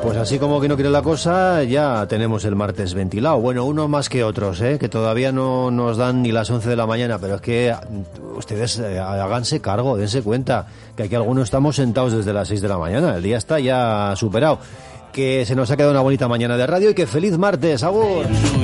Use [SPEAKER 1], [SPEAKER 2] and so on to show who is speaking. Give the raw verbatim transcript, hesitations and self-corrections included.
[SPEAKER 1] Pues así como que no quiere la cosa, ya tenemos el martes ventilado. Bueno, unos más que otros, ¿eh? Que todavía no nos dan ni las once de la mañana, pero es que ustedes eh, háganse cargo, dense cuenta que aquí algunos estamos sentados desde las seis de la mañana. El día está ya superado. Que se nos ha quedado una bonita mañana de radio y que feliz martes, ¡agur!